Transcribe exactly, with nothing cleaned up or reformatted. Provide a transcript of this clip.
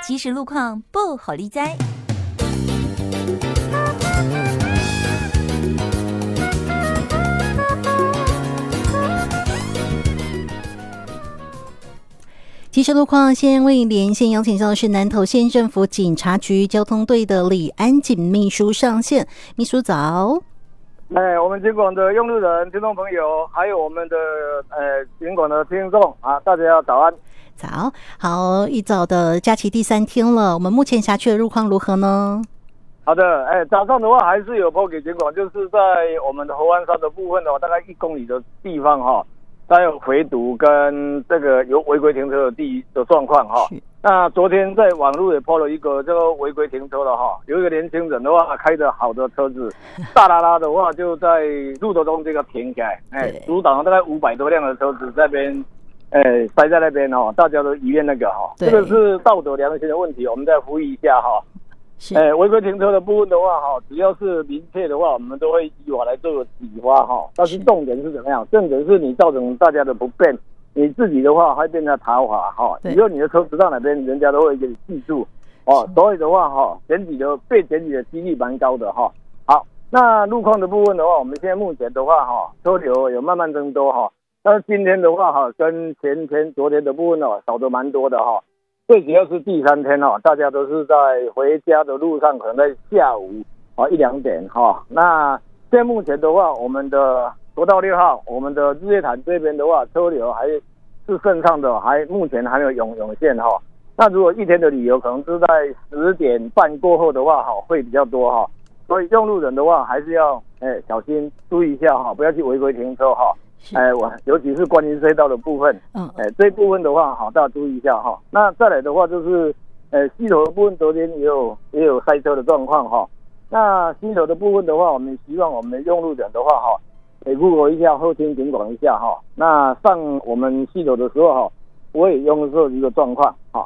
即时路况不好理灾。 即时路况，先为你连线邀请到的是南投县政府警察局交通队的李安警秘书上线。秘书早。 哎，我们警广的用路人、听众朋友，还有我们的呃警广的听众啊，大家早安。 早，好，一早的假期第三天了，我们目前辖区的路况如何呢？ 好的，哎，早上的话还是有破给警广，就是在我们的猴湾山的部分的话，大概一公里的地方哈。它有回堵跟这个有违规停车的地的状况哈。那昨天在网络也抛了一个这个违规停车了哈，有一个年轻人的话开着好的车子，大拉拉的话就在路途中这个停起来，哎，阻挡大概五百多辆的车子在那边，哎，塞在那边哈，大家都以为那个哈，这个是道德良心的问题，我们再呼吁一下哈。哎，违规停车的部分的话，哈，只要是明确的话，我们都会依法来做启发哈。但是重点是怎么样？重点是你造成大家的不便，你自己的话还变成讨伐哈。以后你的车子到哪边，人家都会给你记住哦。所以的话哈，检举的被检举的几率蛮高的哈。好，那路况的部分的话，我们现在目前的话哈，车流有慢慢增多哈。但是今天的话哈，跟前天、昨天的部分哦，少的蛮多的哈。最主要是第三天哈，大家都是在回家的路上，可能在下午啊一两点哈。那现在目前的话，我们的国道六号，我们的日月潭这边的话，车流还是顺畅的，还目前还没有涌涌现哈。那如果一天的旅游，可能是在十点半过后的话哈，会比较多哈。所以用路人的话，还是要哎小心注意一下哈，不要去违规停车哈。哎，我尤其是观音隧道的部分，嗯，哎，这一部分的话，好，大家注意一下哈。那再来的话，就是，呃，溪头的部分，昨天也有也有塞车的状况哈。那溪头的部分的话，我们希望我们的用路人的话哈，也如果一下后听警广一下哈。那上我们溪头的时候哈，我也用的是一个状况哈。